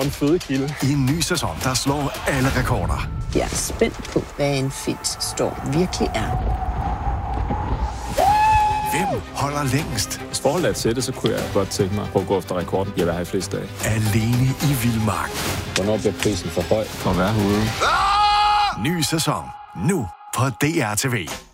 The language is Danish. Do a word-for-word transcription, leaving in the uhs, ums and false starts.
en fødekilde. I en ny sæson, der slår alle rekorder. Jeg er spændt på, hvad en fisk står virkelig er. Hvem holder længst? Hvis forholdet er til det, så kunne jeg godt tænke mig at gå efter rekorden. Jeg vil have flest dage. Alene i vildmarken. Hvornår bliver prisen for høj for at være herude? Ah! Ny sæson. Nu på D R T V.